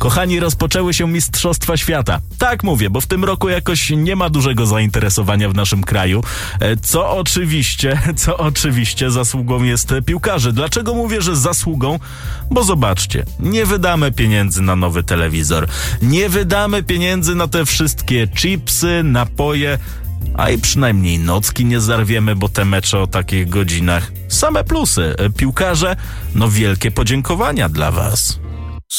Kochani, rozpoczęły się Mistrzostwa Świata. Tak mówię, bo w tym roku jakoś nie ma dużego zainteresowania w naszym kraju, co oczywiście zasługą jest piłkarzy. Dlaczego mówię, że zasługą? Bo zobaczcie, nie wydamy pieniędzy na nowy telewizor, nie wydamy pieniędzy na te wszystkie chipsy, napoje, a i przynajmniej nocki nie zarwiemy, bo te mecze o takich godzinach. Same plusy. Piłkarze, no wielkie podziękowania dla was.